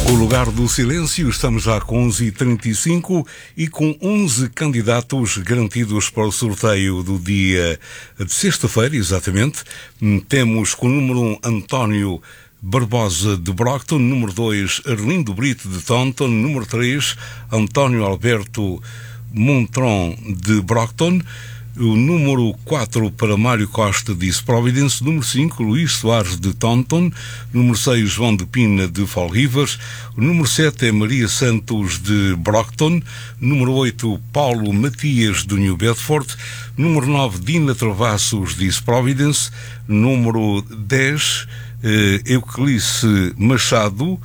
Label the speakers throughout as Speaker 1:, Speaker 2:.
Speaker 1: O lugar do silêncio, estamos já com 11h35 e com 11 candidatos garantidos para o sorteio do dia de sexta-feira, exatamente. Temos com o número 1 António Barbosa de Brockton, número 2 Arlindo Brito de Taunton, número 3 António Alberto Montron de Brockton, o número 4 para Mário Costa de East Providence, número 5 Luís Soares de Taunton, número 6 João de Pina de Fall Rivers, o número 7 é Maria Santos de Brockton, número 8 Paulo Matias de New Bedford, número 9 Dina Travassos de East Providence, número 10 Eunice Machado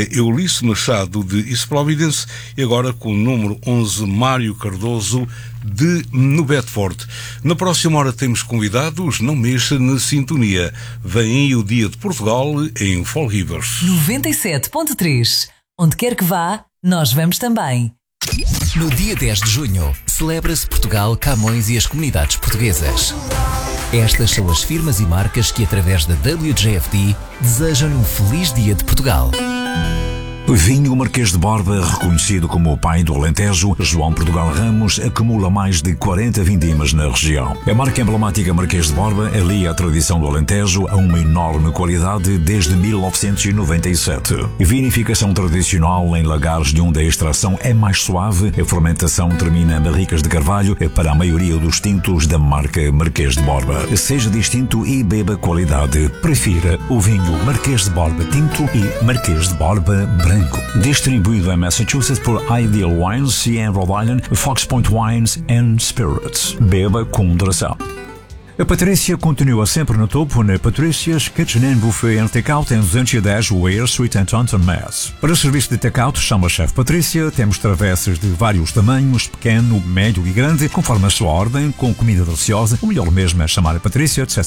Speaker 1: de East Providence e agora com o número 11 Mário Cardoso de New Bedford. Na próxima hora temos convidados, não mexa na sintonia. Vem aí o Dia de Portugal em Fall Rivers.
Speaker 2: 97.3. Onde quer que vá, nós vamos também.
Speaker 3: No dia 10 de junho, celebra-se Portugal, Camões e as comunidades portuguesas. Estas são as firmas e marcas que, através da WJFD, desejam um feliz Dia de Portugal.
Speaker 4: Vinho Marquês de Borba, reconhecido como o pai do Alentejo, João Portugal Ramos acumula mais de 40 vindimas na região. A marca emblemática Marquês de Borba alia a tradição do Alentejo a uma enorme qualidade desde 1997. Vinificação tradicional em lagares de onde a extração é mais suave, a fermentação termina em barricas de carvalho para a maioria dos tintos da marca Marquês de Borba. Seja distinto e beba qualidade. Prefira o vinho Marquês de Borba Tinto e Marquês de Borba Branco. Distribuído em Massachusetts por Ideal Wines e em Rhode Island, Fox Point Wines and Spirits. Beba com moderação. A Patrícia continua sempre no topo na Patrícia's Kitchen and Buffet and Takeout em 210 Weir Street em Taunton, Mass. Para o serviço de takeout, chama a Chef Patrícia. Temos travessas de vários tamanhos, pequeno, médio e grande, conforme a sua ordem, com comida deliciosa. O melhor mesmo é chamar a Patrícia de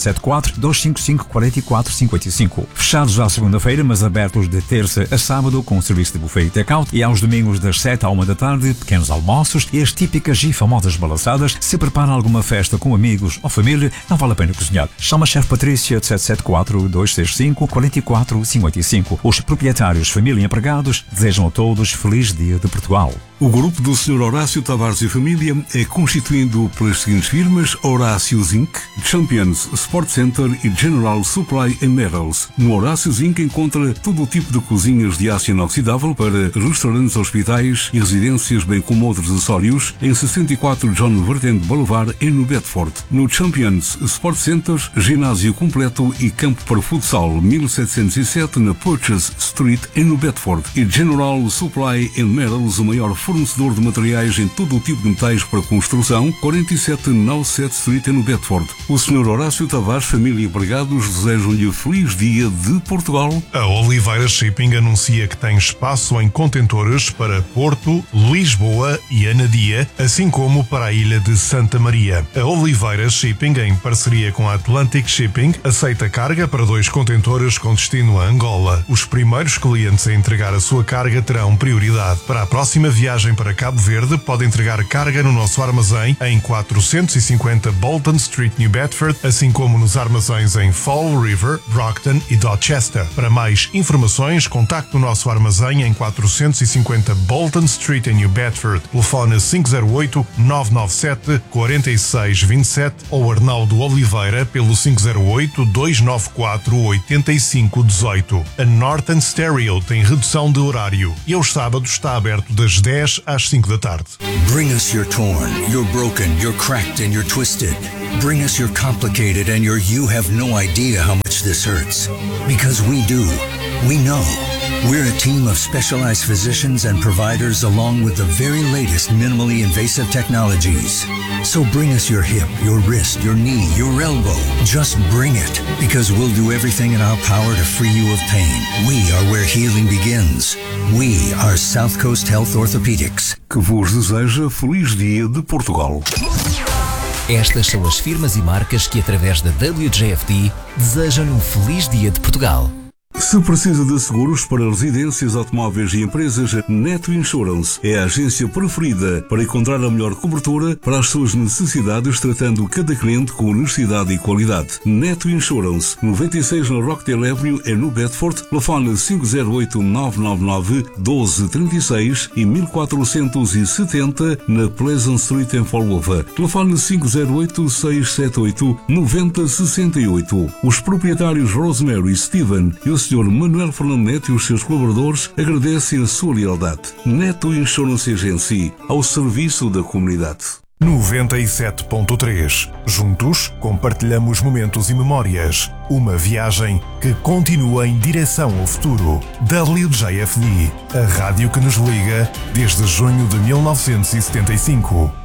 Speaker 4: 774-255-4455. Fechados à segunda-feira, mas abertos de terça a sábado com o serviço de buffet e takeout. E aos domingos das 7 à 1 da tarde, pequenos almoços e as típicas e famosas balançadas. Se prepara alguma festa com amigos ou família, não vale a pena cozinhar. Chama a Chef Patrícia de 774-265-4455. Os proprietários, família e empregados desejam a todos feliz Dia de Portugal.
Speaker 1: O grupo do Sr. Horácio Tavares e Família é constituído pelas seguintes firmas: Horácios Inc., Champions Sport Center e General Supply and Metals. No Horácios Inc. encontra todo o tipo de cozinhas de aço inoxidável para restaurantes, hospitais e residências, bem como outros acessórios, em 64 John Verdant Boulevard, em New Bedford. No Champions Sport Center, ginásio completo e campo para futsal, 1707 na Purchase Street, em New Bedford. E General Supply and Metals, o maior fornecedor de materiais em todo o tipo de metais para construção, 47 Nauset Street, em New Bedford. O Sr. Horácio Tavares, família e empregados desejam-lhe feliz Dia de Portugal.
Speaker 5: A Oliveira Shipping anuncia que tem espaço em contentores para Porto, Lisboa e Anadia, assim como para a ilha de Santa Maria. A Oliveira Shipping, em parceria com a Atlantic Shipping, aceita carga para 2 contentores com destino a Angola. Os primeiros clientes a entregar a sua carga terão prioridade. Para a próxima viagem para Cabo Verde, pode entregar carga no nosso armazém em 450 Bolton Street, New Bedford, assim como nos armazéns em Fall River, Brockton e Dorchester. Para mais informações, contacte o nosso armazém em 450 Bolton Street, em New Bedford. Telefone 508-997-4627 ou Arnaldo Oliveira pelo 508-294-8518. A Northern Stereo tem redução de horário e aos sábados está aberto das 10 às 5 da tarde.
Speaker 6: Bring us your torn, your broken, your cracked and your twisted. Bring us your complicated and your you have no idea how much this hurts. Because we do. We know. We're a team of specialized physicians and providers along with the very latest minimally invasive technologies. So bring us your hip, your wrist, your knee, your elbow. Just bring it, because we'll do everything in our power to free you of pain. We are where healing begins. We are South Coast Health Orthopedics.
Speaker 1: Que vos deseja feliz Dia de Portugal.
Speaker 3: Estas são as firmas e marcas que, através da WJFD, desejam um feliz Dia de Portugal.
Speaker 1: Se precisa de seguros para residências, automóveis e empresas, Neto Insurance é a agência preferida para encontrar a melhor cobertura para as suas necessidades, tratando cada cliente com honestidade e qualidade. Neto Insurance, 96 na Rockdale Avenue, no Bedford, telefone 508-999-1236 e 1470 na Pleasant Street em Fall River. Telefone 508-678-9068. Os proprietários Rosemary, Steven e o Sr. Manuel Fernando Neto e os seus colaboradores agradecem a sua lealdade. Neto Insurance Agency, ao serviço da comunidade.
Speaker 5: 97.3. Juntos, compartilhamos momentos e memórias. Uma viagem que continua em direção ao futuro. WJFD, a rádio que nos liga desde junho de 1975.